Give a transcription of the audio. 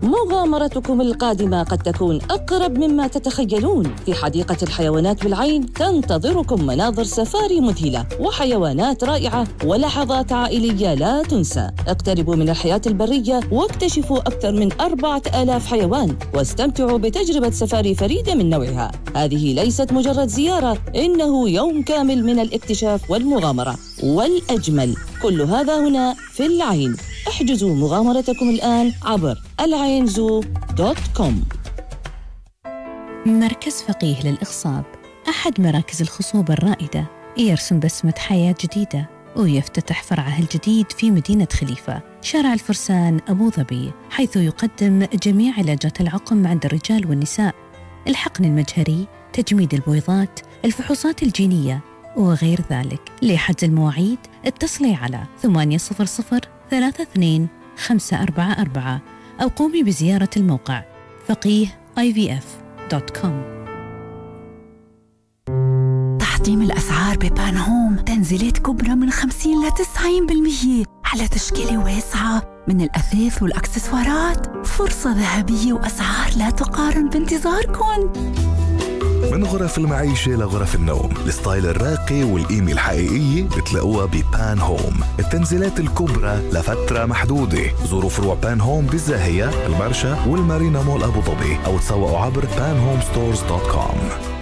مغامرتكم القادمة قد تكون أقرب مما تتخيلون. في حديقة الحيوانات بالعين تنتظركم مناظر سفاري مذهلة وحيوانات رائعة ولحظات عائلية لا تنسى. اقتربوا من الحياة البرية واكتشفوا أكثر من 4000 حيوان واستمتعوا بتجربة سفاري فريدة من نوعها. هذه ليست مجرد زيارة، إنه يوم كامل من الاكتشاف والمغامرة. والأجمل كل هذا هنا في العين. احجزوا مغامرتكم الآن عبر العينزو.com. مركز فقيه للإخصاب، أحد مراكز الخصوبة الرائدة، يرسم بسمة حياة جديدة ويفتتح فرعه الجديد في مدينة خليفة، شارع الفرسان أبو ظبي، حيث يقدم جميع علاجات العقم عند الرجال والنساء، الحقن المجهري، تجميد البويضات، الفحوصات الجينية وغير ذلك. لحجز المواعيد اتصلي على 800-32-544 أو قومي بزيارة الموقع faqih.ivf.com. تحطيم الأسعار ببان هوم، تنزيلات كبرى من 50 ل 90% على تشكيلة واسعة من الأثاث والأكسسوارات. فرصة ذهبية وأسعار لا تقارن بانتظاركم. من غرف المعيشة لغرف النوم، الستايل الراقي والقيمة الحقيقية بتلاقوها ببان هوم. التنزيلات الكبرى لفترة محدودة. زوروا فروع بان هوم بالزاهية، المرشا والمارينا مول أبو ظبي، أو تسوقوا عبر panhomestores.com.